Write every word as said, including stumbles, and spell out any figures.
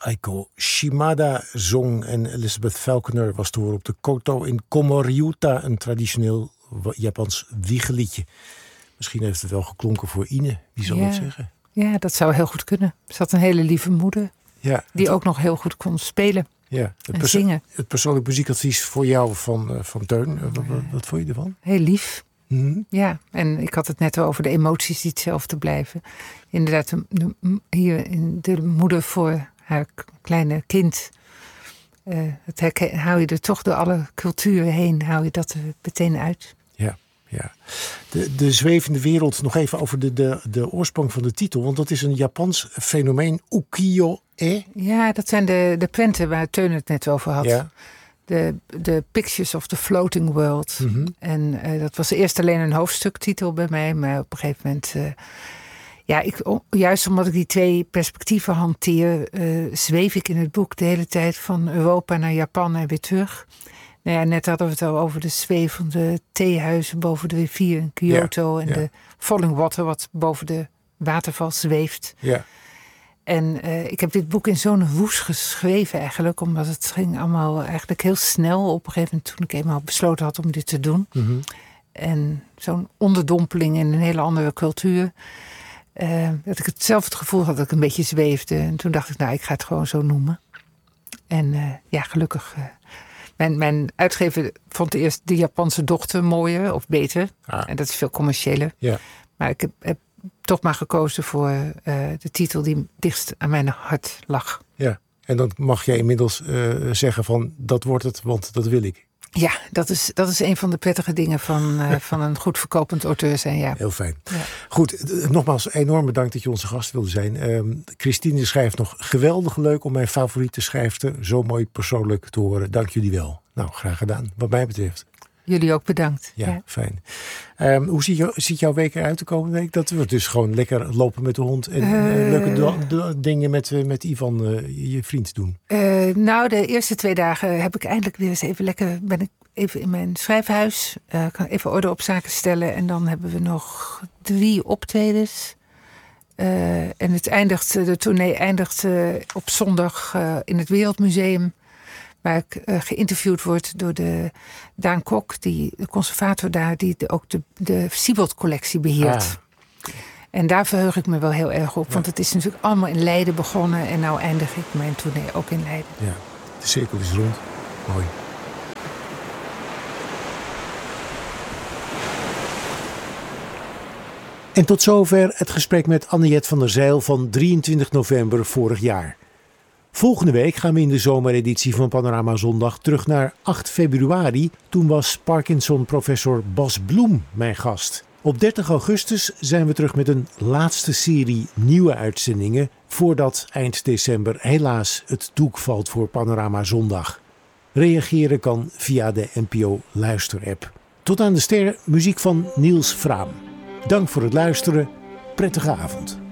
Aiko Shimada zong en Elizabeth Falconer was te horen op de koto in Komoriuta, een traditioneel Japans wiegeliedje. Misschien heeft het wel geklonken voor Ine, wie zal ja. het zeggen? Ja, dat zou heel goed kunnen. Ze had een hele lieve moeder, ja, die het, ook nog heel goed kon spelen ja, het en perso- zingen. Het persoonlijk muziekadvies voor jou van, uh, van Teun, wat, wat, wat vond je ervan? Heel lief. Mm-hmm. Ja, en ik had het net over de emoties die hetzelfde blijven. Inderdaad, de, de, hier in de moeder voor haar kleine kind. Uh, het herken, hou je er toch door alle culturen heen, hou je dat er meteen uit. Ja, ja. De, de zwevende wereld, nog even over de, de, de oorsprong van de titel. Want dat is een Japans fenomeen, ukiyo-e. Ja, dat zijn de, de prenten waar Teun het net over had. Ja. De, de Pictures of the Floating World. Mm-hmm. En uh, dat was eerst alleen een hoofdstuktitel bij mij. Maar op een gegeven moment... Uh, ja, ik, juist omdat ik die twee perspectieven hanteer... Uh, zweef ik in het boek de hele tijd van Europa naar Japan en weer terug. Nou ja, net hadden we het al over de zwevende theehuizen boven de rivier in Kyoto. Ja, en ja. de Falling Water wat boven de waterval zweeft. Ja. En uh, ik heb dit boek in zo'n woes geschreven eigenlijk. Omdat het ging allemaal eigenlijk heel snel. Op een gegeven moment toen ik eenmaal besloten had om dit te doen. Mm-hmm. En zo'n onderdompeling in een hele andere cultuur. Uh, dat ik het zelf het gevoel had dat ik een beetje zweefde. En toen dacht ik, nou, ik ga het gewoon zo noemen. En uh, ja, gelukkig... Uh, mijn, mijn uitgever vond eerst de Japanse dochter mooier of beter. Ah. En dat is veel commerciëler. Ja. Maar ik heb... heb toch maar gekozen voor uh, de titel die dichtst aan mijn hart lag. Ja, en dan mag jij inmiddels uh, zeggen van dat wordt het, want dat wil ik. Ja, dat is, dat is een van de prettige dingen van, uh, van een goed verkopend auteur zijn. Ja. Heel fijn. Ja. Goed, nogmaals enorm bedankt dat je onze gast wilde zijn. Um, Christine schrijft nog geweldig leuk om mijn favoriete schrijfster zo mooi persoonlijk te horen. Dank jullie wel. Nou, graag gedaan, wat mij betreft. Jullie ook bedankt. Ja, ja. fijn. Um, hoe ziet, jou, ziet jouw week eruit de komende week? Dat we dus gewoon lekker lopen met de hond en uh, uh, leuke do- do- dingen met, uh, met Ivan, uh, je vriend, doen. Uh, nou, de eerste twee dagen heb ik eindelijk weer eens even lekker... ben ik even in mijn schrijfhuis. Uh, kan even orde op zaken stellen. En dan hebben we nog drie optredens. Uh, en het eindigt, de tournee eindigt uh, op zondag uh, in het Wereldmuseum. Waar ik uh, geïnterviewd word door de Daan Kok, die, de conservator daar, die de, ook de, de Siebold-collectie beheert. Ah. En daar verheug ik me wel heel erg op. Ja. Want het is natuurlijk allemaal in Leiden begonnen. En nou eindig ik mijn tournee ook in Leiden. Ja, de cirkel is rond. Mooi. En tot zover het gesprek met Anniette van der Zijl van drieëntwintig november vorig jaar. Volgende week gaan we in de zomereditie van Panorama Zondag terug naar acht februari. Toen was Parkinson-professor Bas Bloem mijn gast. Op dertig augustus zijn we terug met een laatste serie nieuwe uitzendingen, voordat eind december helaas het doek valt voor Panorama Zondag. Reageren kan via de N P O Luisterapp. Tot aan de ster, muziek van Niels Fraam. Dank voor het luisteren. Prettige avond.